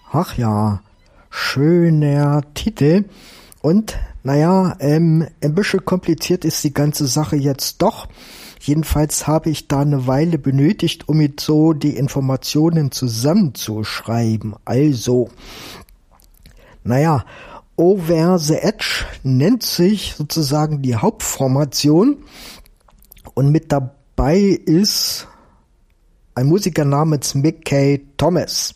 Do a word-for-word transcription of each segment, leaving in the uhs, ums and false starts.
Ach ja, schöner Titel. Und naja, ähm, ein bisschen kompliziert ist die ganze Sache jetzt doch. Jedenfalls habe ich da eine Weile benötigt, um mit so die Informationen zusammenzuschreiben. Also, naja, Over the Edge nennt sich sozusagen die Hauptformation und mit dabei ist ein Musiker namens Mickey Thomas.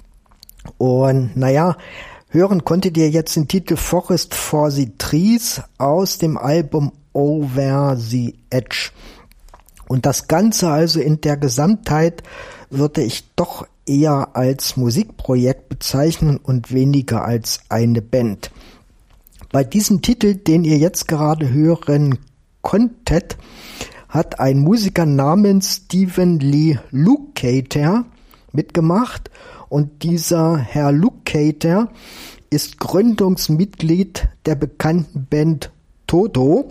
Und naja, hören konntet ihr jetzt den Titel Forest for the Trees aus dem Album Over the Edge. Und das Ganze also in der Gesamtheit würde ich doch eher als Musikprojekt bezeichnen und weniger als eine Band. Bei diesem Titel, den ihr jetzt gerade hören konntet, hat ein Musiker namens Stephen Lee Lukather mitgemacht und dieser Herr Lukather ist Gründungsmitglied der bekannten Band Toto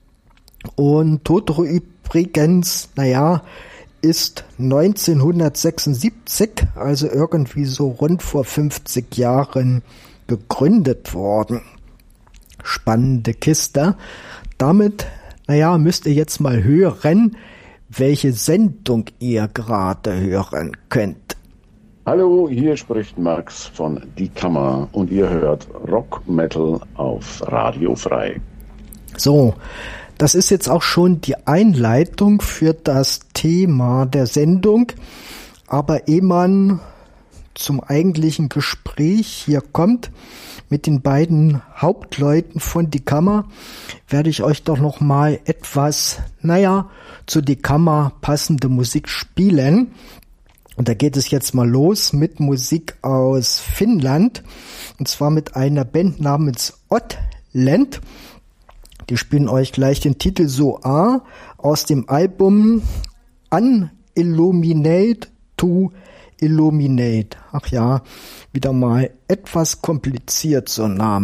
und Toto übrigens, naja, ist neunzehnhundertsechsundsiebzig, also irgendwie so rund vor fünfzig Jahren gegründet worden. Spannende Kiste. Damit, naja, müsst ihr jetzt mal hören, welche Sendung ihr gerade hören könnt. Hallo, hier spricht Max von Die Kammer und ihr hört Rock Metal auf Radio Frei. So, das ist jetzt auch schon die Einleitung für das Thema der Sendung. Aber ehe man zum eigentlichen Gespräch hier kommt mit den beiden Hauptleuten von Die Kammer, werde ich euch doch noch mal etwas, naja, zu Die Kammer passende Musik spielen. Und da geht es jetzt mal los mit Musik aus Finnland. Und zwar mit einer Band namens Oddland. Die spielen euch gleich den Titel So A aus dem Album Unilluminate to Illuminate. Ach ja, wieder mal etwas kompliziert so ein Name.